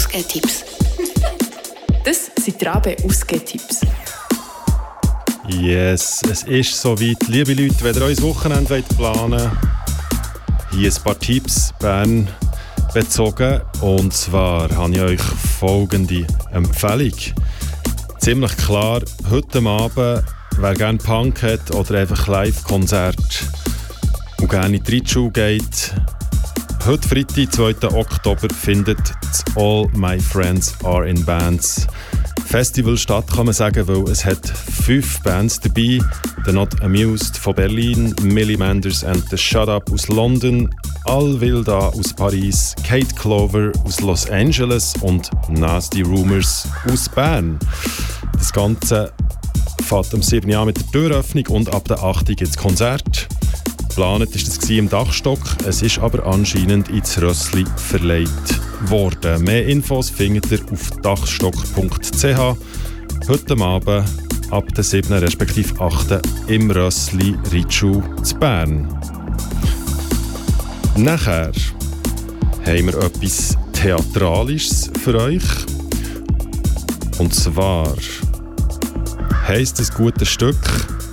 Ausgehtipps. Das sind die Rabe Ausgehtipps. Yes, es ist soweit. Liebe Leute, wenn ihr euer Wochenende planen wollt, hier ein paar Tipps Bern bezogen. Und zwar habe ich euch folgende Empfehlung. Ziemlich klar, heute Abend, wer gerne Punk hat oder einfach Live-Konzert und gerne in die Ritschule geht, heute Freitag, 2. Oktober, findet das All My Friends Are in Bands Festival statt, kann man sagen, weil es hat 5 Bands dabei. The Not Amused von Berlin, Millie Manders and the Shut Up aus London, Al Wilda aus Paris, Kate Clover aus Los Angeles und Nasty Rumors aus Bern. Das Ganze fängt am 7. Jahr mit der Türöffnung und ab der 8. gibt es Konzert. Geplant war das im Dachstock, es ist aber anscheinend ins Rössli verlegt worden. Mehr Infos findet ihr auf dachstock.ch. Heute Abend ab der 7. respektive 8. im Rössli Ritschule zu Bern. Nachher haben wir etwas Theatralisches für euch. Und zwar heisst das gute Stück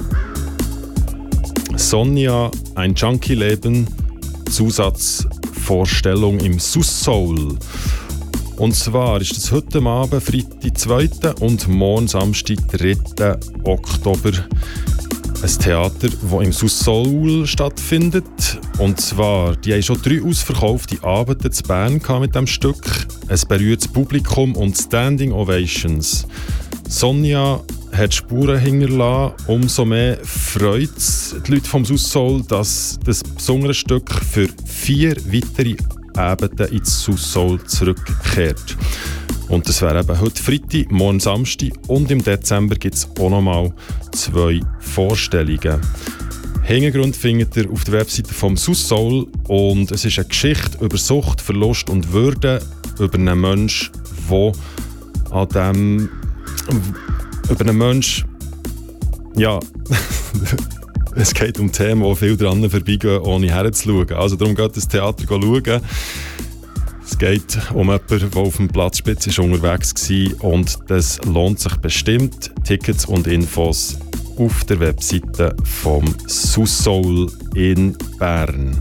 Sonja, ein Junkie-Leben, Zusatzvorstellung im Sussoul. Und zwar ist es heute Abend, Freitag 2. und morgen Samstag 3. Oktober ein Theater, das im Sussoul stattfindet. Und zwar, die haben schon 3 ausverkaufte Abende zu Bern mit diesem Stück. Es berührt das Publikum und Standing Ovations. Sonja hat Spuren hinterlassen. Umso mehr freut es die Leute vom Sussoul, dass das besondere Stück für 4 weitere Abende ins Sussoul zurückkehrt. Und das wäre eben heute Freitag, morgen Samstag und im Dezember gibt es auch nochmal 2 Vorstellungen. Hintergrund findet ihr auf der Webseite vom Sussoul und es ist eine Geschichte über Sucht, Verlust und Würde, über einen Menschen, der an dem über einen Menschen, ja, es geht um Themen, wo viele dran vorbeigehen, ohne herzuschauen. Also darum geht das Theater schauen. Es geht um jemanden, der auf dem Platzspitze unterwegs war und das lohnt sich bestimmt. Tickets und Infos auf der Webseite vom Sussoul in Bern.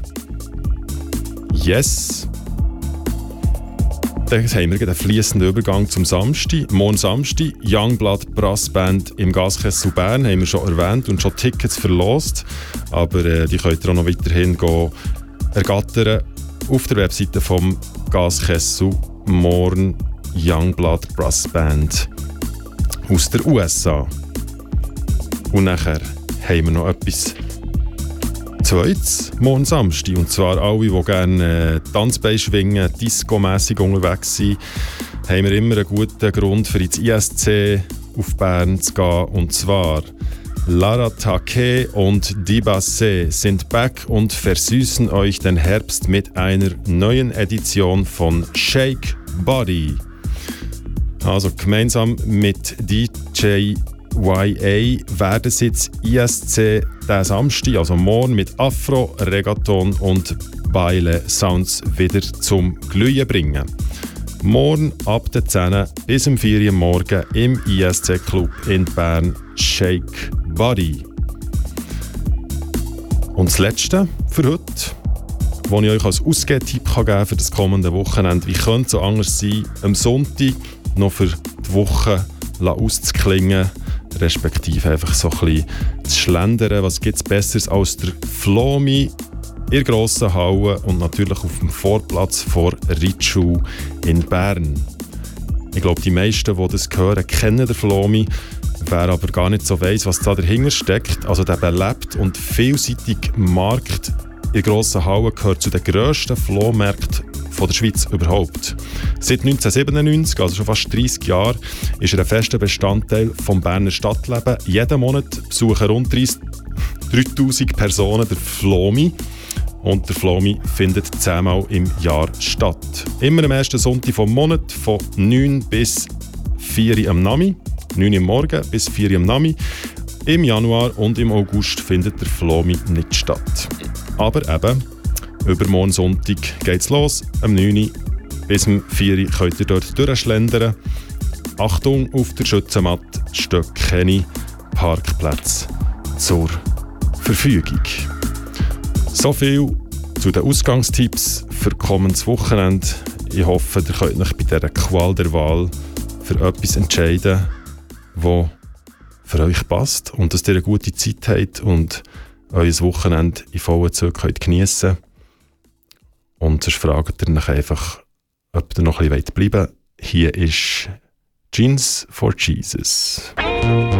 Yes! Dann haben wir einen fließenden Übergang zum Samstag. Morgen Samstag, Youngblood Brassband im Gaskessel Bern, haben wir schon erwähnt und schon Tickets verlost. Aber die könnt ihr auch noch weiterhin ergattern auf der Webseite vom Gaskessel. Morgen Youngblood Brassband aus der USA. Und nachher haben wir noch etwas Zweites, morgen Samstag. Und zwar alle, die gerne Tanzbein schwingen, disco-mässig unterwegs sind, haben wir immer einen guten Grund, für ins ISC auf Bern zu gehen. Und zwar Lara Take und Dibassé sind back und versüßen euch den Herbst mit einer neuen Edition von Shake Body. Also gemeinsam mit DJ YA werden sie jetzt ISC diesen Samstag, also morgen, mit Afro, Reggaeton und Baile Sounds wieder zum Glühen bringen. Morgen ab der 10 bis um 4 Uhr morgen im ISC Club in Bern Shake Body. Und das Letzte für heute, das ich euch als Ausgehtipp geben kann für das kommende Wochenende. Wie könnte es so anders sein, am Sonntag noch für die Woche auszuklingen, respektive einfach so ein bisschen zu schlendern. Was gibt es Besseres als der Flomi in der grossen Halle und natürlich auf dem Vorplatz vor Ritschule in Bern. Ich glaube, die meisten, die das hören, kennen den Flomi, wer aber gar nicht so weiss, was da dahinter steckt. Also der belebt und vielseitige Markt in der grossen Halle gehört zu den grössten Flohmärkten von der Schweiz überhaupt. Seit 1997, also schon fast 30 Jahren, ist er ein fester Bestandteil des Berner Stadtlebens. Jeden Monat besuchen rund 3000 Personen den Flomi. Und der Flomi findet 10-mal im Jahr statt. Immer am ersten Sonntag vom Monat von 9 bis 4 Uhr am Nami. 9 Uhr am Morgen bis 4 Uhr am Nami. Im Januar und im August findet der Flomi nicht statt. Aber eben, übermorgen Sonntag geht's los, am 9 Uhr Bis zum 4 Uhr könnt ihr dort durchschlendern. Achtung, auf der Schützenmatte stehen keine Parkplätze zur Verfügung. So viel zu den Ausgangstipps für kommendes Wochenende. Ich hoffe, ihr könnt euch bei dieser Qual der Wahl für etwas entscheiden, das für euch passt und dass ihr eine gute Zeit habt und euer Wochenende in vollen Zügen geniessen könnt. Und sonst fragt ihr euch einfach, ob ihr noch ein bisschen bleiben wollt. Hier ist Jeans for Jesus.